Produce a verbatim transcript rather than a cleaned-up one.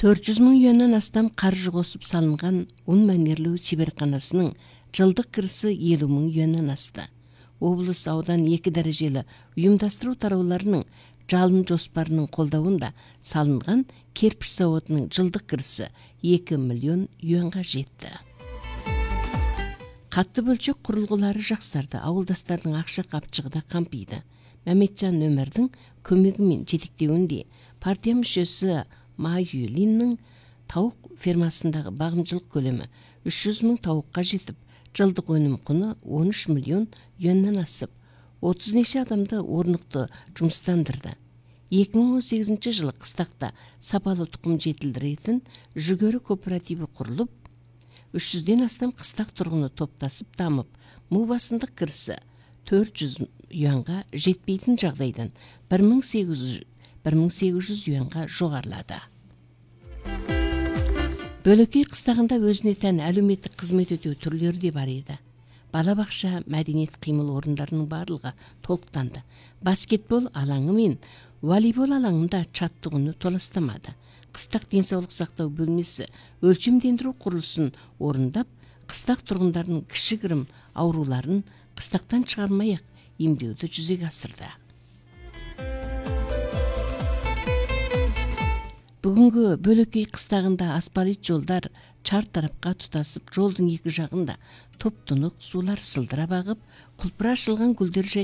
төрт жүз миң юаннан астам каржы косуп салынган ун манирлүү чеберканасынын жылдык кырысы элүү миң юаннан асты. Облус аудан эки дарежелі уюмдаштыруу тарауларынын жалын жоспарынын колдоуунда салынган кирпич заводунун жылдык кырысы эки миллион юанга жетти. Катты бөлчөк курулгулары жаксарды, ауылдастардын акча капчыгы да кампийды. Мамеджан Өмөрдүн көмөгү менен жетектөөндө партия мүчөсү Ма Юлиннин тауық фермасындагы багымчылык көлөмү үч жүз миң тауукка жетип, жылдык өнүм куну он үч миллион юаннан асып, отуз нече адамды орнуктуу жумуштандырды. эки миң он сегизинчи жылы кыстакта сапалуу тукум жетилдиретін жүгөрү кооперативи курулуп, үч жүздөн астам кыстак тургуну топташып дамып, муубасындык кырысы төрт жүз юанга жетпейтин жагдайдан бир миң сегиз жүз юанга жогорулады. Бөлөкөй кыстагында өзүнө тән әлеуметтик кызмет өтөө түрлөрү де бар еді. Бала бакча, мәдениет кыймыл орундарынын барлыгы толуктанды. Баскетбол алаңы мен волейбол алаңында чаттыгууну толастамады. Кыстак ден соолук сактоо бөлмөсү өлчөмдендирүү курулуусун орундап, кыстак тургундардын кишигирим ооруларын кыстактан чыгармай-ак эмдөөдү жүзөгө асырды. Бүгүнкү бөлөкөй кыстагында асфальт жолдар чар тарапка тутасып, жолдун эки жагында топтунук суулар сылдырап агып, кулпура ашылган гүлдөр